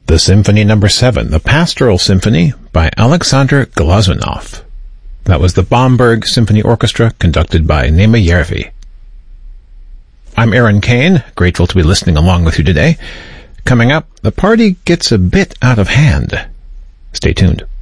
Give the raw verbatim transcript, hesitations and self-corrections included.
The Symphony Number seven, the Pastoral Symphony by Alexander Glazunov. That was the Bamberg Symphony Orchestra, conducted by Nema Järvi. I'm Aaron Kane, grateful to be listening along with you today. Coming up, the party gets a bit out of hand. Stay tuned.